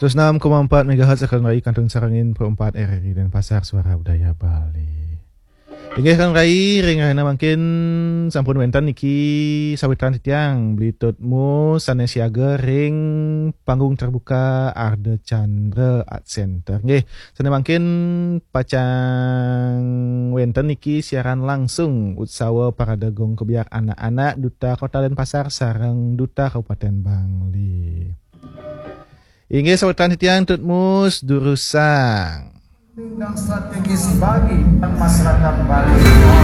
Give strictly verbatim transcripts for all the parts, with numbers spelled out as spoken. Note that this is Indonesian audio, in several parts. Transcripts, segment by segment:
seratus enam koma empat megahertz akan raih Kantong Sarangin Perempat R R I dan Pasar Suara Budaya Bali. Inggih kan rai ringahna mangkin sampun wenten niki sawitan titiang blitutmu sanes siaga ring panggung terbuka Ardha Chandra Art Center. Nggih, sanes mangkin pacang wenten niki siaran langsung Utsawa Paradagong Kebiak Anak-anak Duta Kota Denpasar sareng Duta Kabupaten Bangli. Inggih sawitan titiang tutmus durusang Bidang strategis bagi masyarakat Bali.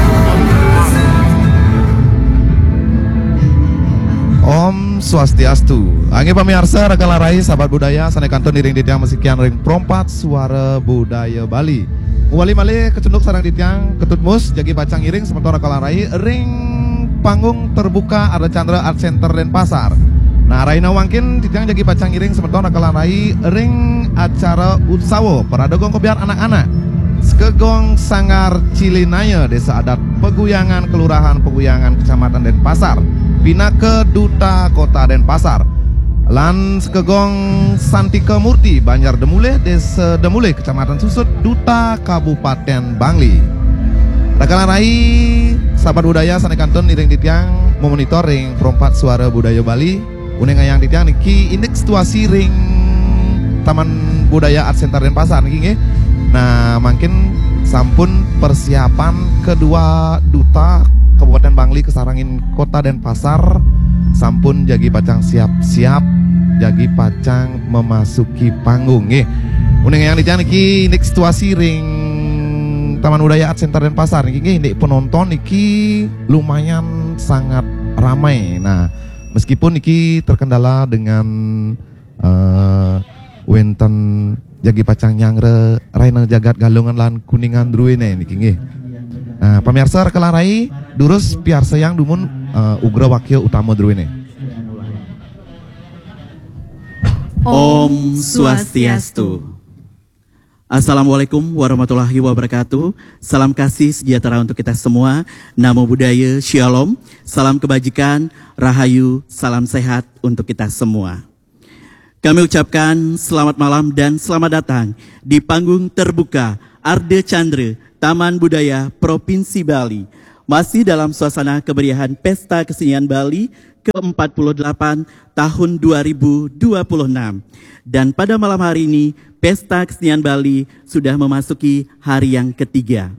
Om Swastiastu. Angge pamirsa rekan larai sahabat budaya sanes kanton di ring ditiang mesikian ring Perempat Suara Budaya Bali. Wali malih kecunduk sarang ditiang ketutmus jagi pacang iring sementara rekan larai ring panggung terbuka Ardha Chandra Art Center Denpasar. Nah, raina wangkin titiang jagi pacang iring sementara rekan larai ring acara Utsawa Paradagong Kebiar Anak-anak Skegong Sanggar Cilinaya Desa Adat Peguyangan Kelurahan Peguyangan Kecamatan Denpasar Pina ke Duta Kota Denpasar lan Skegong Santika Murti Banjar Demuleh Desa Demuleh Kecamatan Susut Duta Kabupaten Bangli. Rekan larai sahabat budaya sanes kanton iring titiang memonitor ring Perempat Suara Budaya Bali uneng ayang titiang niki indeks situasi ring Taman Budaya Art Center Denpasar niki nggih. Nah, makin sampun persiapan kedua Duta Kabupaten Bangli kesarangin Kota Denpasar sampun jagi pacang siap-siap jagi pacang memasuki panggung nggih. Uneng ayang titiang niki indeks situasi ring Taman Budaya Art Center Denpasar niki nggih, indek penonton niki lumayan sangat ramai. Nah, meskipun niki terkendala dengan uh, wenten jagi pacang nyangre raina jagat galungan lan kuningan druene niki nggih. Nah, pamirsa rekan larai durus piarsa yang dumun uh, ugra wakil utama druene. Om Swastiastu. Assalamualaikum warahmatullahi wabarakatuh. Salam kasih sejahtera untuk kita semua. Namo Buddhaya, Shalom. Salam kebajikan, Rahayu, salam sehat untuk kita semua. Kami ucapkan selamat malam dan selamat datang di panggung terbuka Ardha Chandra Taman Budaya Provinsi Bali. Masih dalam suasana kemeriahan Pesta Kesenian Bali ke empat puluh delapan tahun dua ribu dua puluh enam. Dan pada malam hari ini Pesta Kesenian Bali sudah memasuki hari yang ketiga.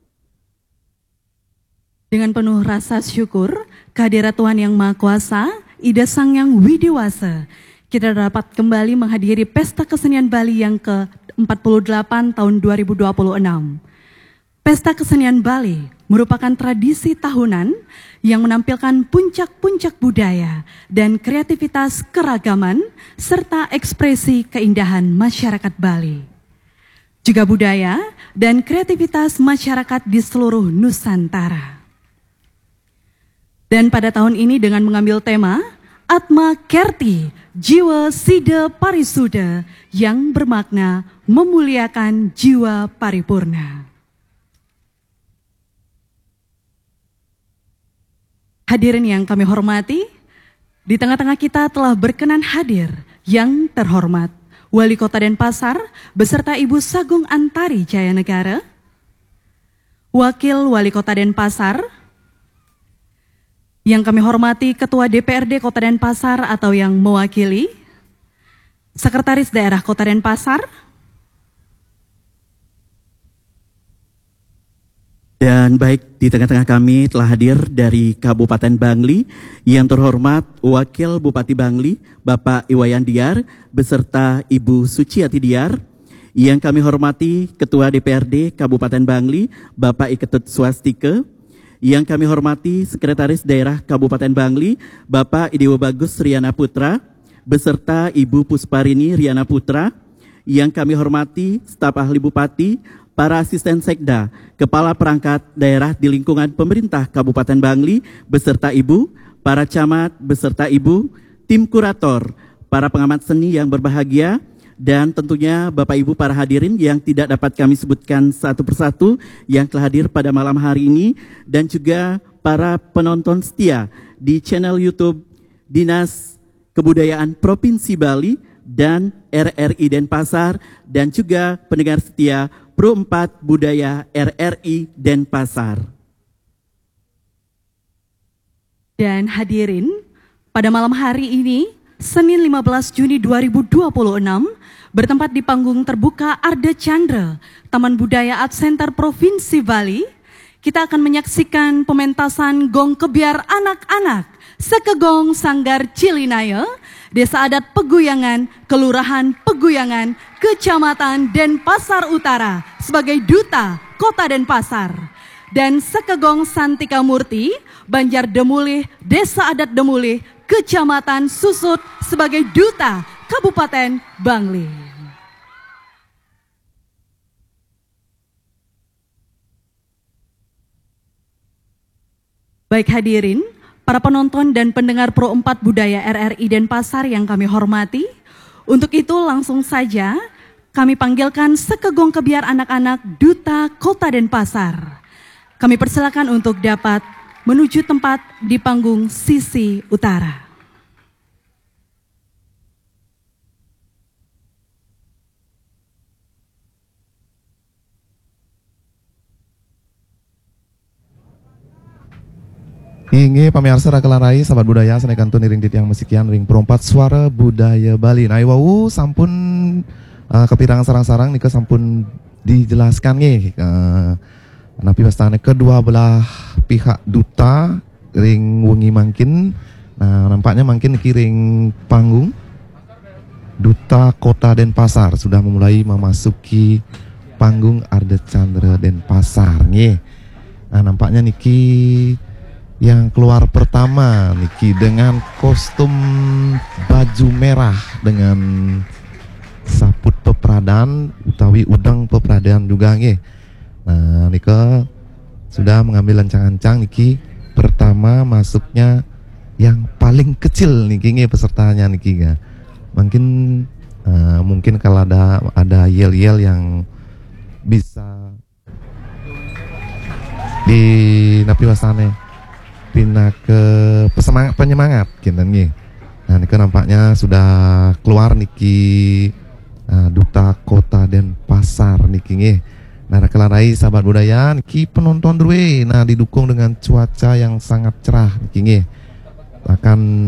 Dengan penuh rasa syukur kehadirat Tuhan Yang Maha Kuasa, Ida Sang Yang Widiwasa, kita dapat kembali menghadiri Pesta Kesenian Bali yang ke empat puluh delapan tahun dua ribu dua puluh enam. Pesta Kesenian Bali merupakan tradisi tahunan yang menampilkan puncak-puncak budaya dan kreativitas keragaman serta ekspresi keindahan masyarakat Bali. Juga budaya dan kreativitas masyarakat di seluruh Nusantara. Dan pada tahun ini dengan mengambil tema Atma Kerti, Jiwa Sida Parisuda yang bermakna memuliakan jiwa paripurna. Hadirin yang kami hormati, di tengah-tengah kita telah berkenan hadir yang terhormat Wali Kota Denpasar beserta Ibu Sagung Antari Jayanegara, Wakil Wali Kota Denpasar, yang kami hormati Ketua D P R D Kota Denpasar atau yang mewakili, Sekretaris Daerah Kota Denpasar, dan baik di tengah-tengah kami telah hadir dari Kabupaten Bangli yang terhormat Wakil Bupati Bangli Bapak Iwayan Diar beserta Ibu Suciati Diar, yang kami hormati Ketua D P R D Kabupaten Bangli Bapak Iketut Swastika, yang kami hormati Sekretaris Daerah Kabupaten Bangli Bapak Idewo Bagus Riana Putra beserta Ibu Pusparini Riana Putra, yang kami hormati staf ahli Bupati, para asisten sekda, kepala perangkat daerah di lingkungan pemerintah Kabupaten Bangli beserta Ibu, para camat beserta Ibu, tim kurator, para pengamat seni yang berbahagia, dan tentunya Bapak Ibu para hadirin yang tidak dapat kami sebutkan satu persatu yang telah hadir pada malam hari ini, dan juga para penonton setia di channel YouTube Dinas Kebudayaan Provinsi Bali dan R R I Denpasar, dan juga pendengar setia Pro empat Budaya R R I Denpasar. Dan hadirin, pada malam hari ini, Senin lima belas Juni dua ribu dua puluh enam, bertempat di panggung terbuka Arda Chandra, Taman Budaya Art Center Provinsi Bali, kita akan menyaksikan pementasan gong kebiar anak-anak Sekegong Sanggar Cilinaya, Desa Adat Peguyangan, Kelurahan Peguyangan, Kecamatan Denpasar Utara sebagai Duta Kota Denpasar, dan Sekegong Santika Murti, Banjar Demulih, Desa Adat Demulih, Kecamatan Susut sebagai Duta Kabupaten Bangli. Baik hadirin, para penonton dan pendengar Pro empat Budaya R R I Denpasar yang kami hormati, untuk itu langsung saja kami panggilkan Sekegong Kebiar anak-anak Duta Kota Denpasar. Kami persilakan untuk dapat menuju tempat di panggung sisi utara. Inge pamirsa rakelarai sahabat budaya sanekantun iring titiang musikian ring perompat suara budaya Bali. Nah wau sampun uh, kepirangan sarang-sarang nika sampun dijelaskan nih uh, napi pastane kedua belah pihak duta ring wengi mangkin. Nah nampaknya mangkin niki ring panggung Duta Kota Denpasar sudah memulai memasuki panggung Arda Chandra Denpasar nih. Nah nampaknya niki yang keluar pertama niki dengan kostum baju merah dengan saput peperadaan utawi udang peperadaan juga nggih. Nah nika sudah mengambil ancang-ancang niki pertama masuknya yang paling kecil niki nggih pesertanya niki ya. Mungkin uh, mungkin kalau ada ada yel-yel yang bisa di napi wasane pindah ke pesemangat penyemangat gitu nih. Nah niki nampaknya sudah keluar niki uh, Duta Kota Denpasar niki nggih. Nah rakelarai sahabat budaya niki penonton dulu nah didukung dengan cuaca yang sangat cerah niki nggih. Akan